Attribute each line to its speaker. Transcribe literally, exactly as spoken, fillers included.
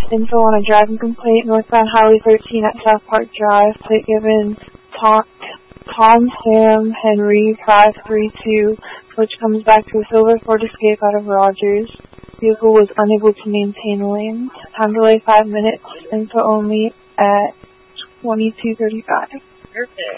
Speaker 1: info on a driving complaint, northbound Highway thirteen at South Park Drive, plate given Tom, Tom Sam Henry five three two, which comes back to a silver Ford Escape out of Rogers. Vehicle was unable to maintain lanes. Time delay five minutes, info only at twenty-two thirty-five.
Speaker 2: Perfect.